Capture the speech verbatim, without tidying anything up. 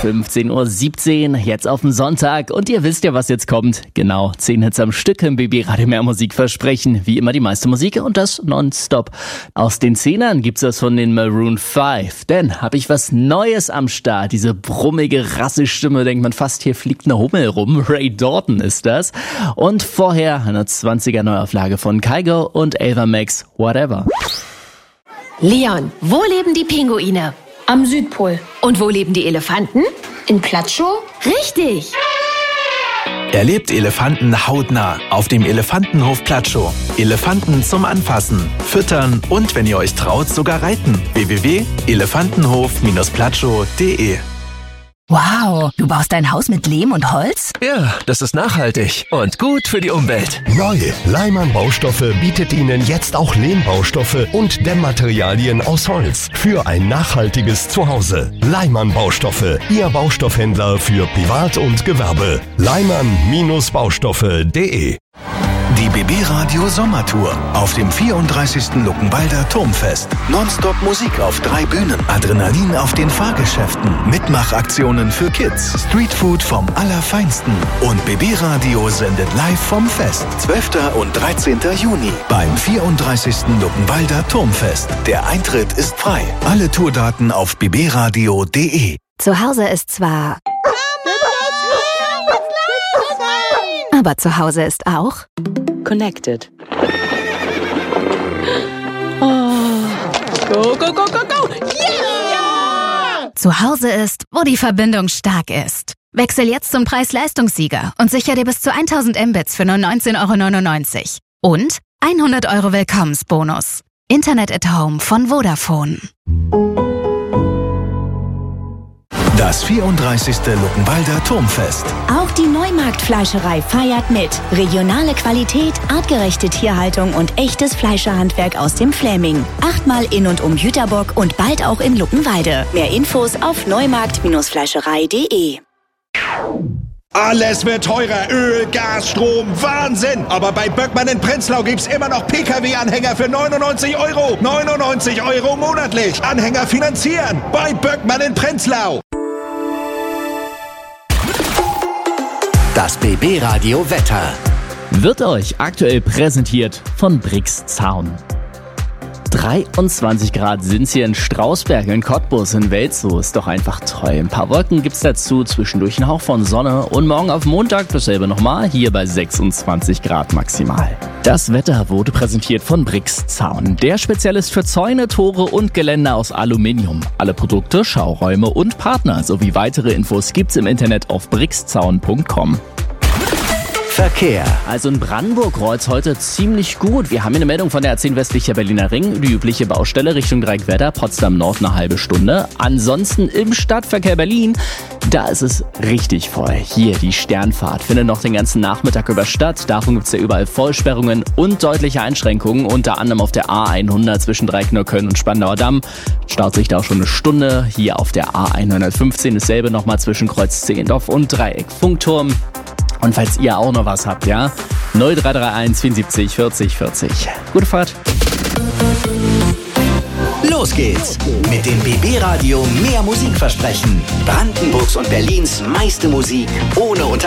fünfzehn Uhr siebzehn, jetzt auf dem Sonntag. Und ihr wisst ja, was jetzt kommt. Genau, zehn Hits am Stück im B B Radio Mehr Musik versprechen. Wie immer die meiste Musik und das nonstop. Aus den Zehnern gibt's das von den Maroon fünf. Denn habe ich was Neues am Start. Diese brummige Rasselstimme, denkt man fast, hier fliegt eine Hummel rum. Ray Dalton ist das. Und vorher eine zwanziger Neuauflage von Kygo und Ava Max, Whatever. Leon, wo leben die Pinguine? Am Südpol. Und wo leben die Elefanten? In Platschow? Richtig! Erlebt Elefanten hautnah auf dem Elefantenhof Platschow. Elefanten zum Anfassen, Füttern und, wenn ihr euch traut, sogar reiten. w w w punkt elefantenhof platschow punkt de. Wow, du baust dein Haus mit Lehm und Holz? Ja, das ist nachhaltig und gut für die Umwelt. Neu, Leimann Baustoffe bietet Ihnen jetzt auch Lehmbaustoffe und Dämmmaterialien aus Holz für ein nachhaltiges Zuhause. Leimann Baustoffe, Ihr Baustoffhändler für Privat und Gewerbe. Leimann Baustoffe punkt de. Die B B Radio Sommertour auf dem vierunddreißigsten Luckenwalder Turmfest. Nonstop Musik auf drei Bühnen, Adrenalin auf den Fahrgeschäften, Mitmachaktionen für Kids, Streetfood vom Allerfeinsten und B B Radio sendet live vom Fest. zwölften und dreizehnten Juni beim vierunddreißigsten Luckenwalder Turmfest. Der Eintritt ist frei. Alle Tourdaten auf b b radio punkt de. Zu Hause ist zwar... Aber zu Hause ist auch... Connected. Oh. Go, go, go, go, go! Yeah! Zu Hause ist, wo die Verbindung stark ist. Wechsel jetzt zum Preis-Leistungssieger und sicher dir bis zu tausend Mbits für nur neunzehn Euro neunundneunzig. Und hundert Euro Willkommensbonus. Internet at Home von Vodafone. Das vierunddreißigste Luckenwalder Turmfest. Auch die Neumarktfleischerei feiert mit. Regionale Qualität, artgerechte Tierhaltung und echtes Fleischerhandwerk aus dem Fläming. Achtmal in und um Jüterbock und bald auch in Luckenwalde. Mehr Infos auf neumarkt fleischerei punkt de. Alles wird teurer. Öl, Gas, Strom, Wahnsinn. Aber bei Böckmann in Prenzlau gibt's immer noch P K W-Anhänger für neunundneunzig Euro. neunundneunzig Euro monatlich. Anhänger finanzieren. Bei Böckmann in Prenzlau. Das B B Radio Wetter. Wird euch aktuell präsentiert von Brix Zaun. dreiundzwanzig Grad sind's hier in Strausberg, in Cottbus, in Welzow. Ist doch einfach toll. Ein paar Wolken gibt's dazu, zwischendurch ein Hauch von Sonne. Und morgen auf Montag dasselbe nochmal, hier bei sechsundzwanzig Grad maximal. Das Wetter wurde präsentiert von Brix Zaun. Der Spezialist für Zäune, Tore und Geländer aus Aluminium. Alle Produkte, Schauräume und Partner sowie weitere Infos gibt's im Internet auf brixzaun punkt com. Verkehr. Also in Brandenburg rollt's heute ziemlich gut. Wir haben hier eine Meldung von der A zehn westlicher Berliner Ring. Die übliche Baustelle Richtung Dreieckwerder, Potsdam Nord eine halbe Stunde. Ansonsten im Stadtverkehr Berlin, da ist es richtig voll. Hier die Sternfahrt findet noch den ganzen Nachmittag über statt. Davon gibt's ja überall Vollsperrungen und deutliche Einschränkungen. Unter anderem auf der A hundert zwischen Dreieckneukölln und Spandauer Damm. Staut sich da auch schon eine Stunde. Hier auf der A hundertfünfzehn dasselbe nochmal zwischen Kreuz Zehlendorf und Dreieck Funkturm. Und falls ihr auch noch was habt, ja, null drei drei eins vierundsiebzig vierzig vierzig. Gute Fahrt. Los geht's mit dem B B Radio Mehr Musik versprechen. Brandenburgs und Berlins meiste Musik ohne Unter